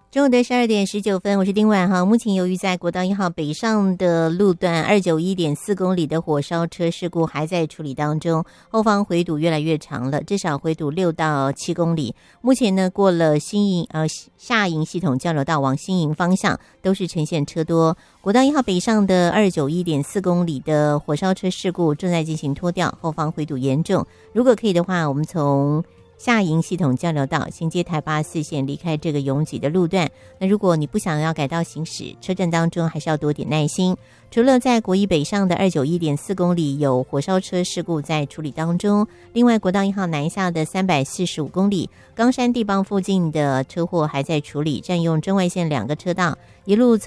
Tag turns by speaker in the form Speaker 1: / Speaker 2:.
Speaker 1: 中午的12:19，我是丁婉哈。目前由于在国道1号北上的路段291.4公里的火烧车事故还在处理当中，后方回堵越来越长了，至少回堵6到7公里。目前呢，过了下营系统交流道往新营方向都是呈现车多。国道1号北上的291.4公里的火烧车事故正在进行拖吊，后方回堵严重。如果可以的话，我们从下营系统交流道衔接台8、4线离开这个拥挤的路段。那如果你不想要改道行驶，车阵当中还是要多点耐心。除了在国一北上的291.4公里有火烧车事故在处理当中，另外国道1号南下的345公里冈山地邦附近的车祸还在处理，占用中外线2个车道，一路从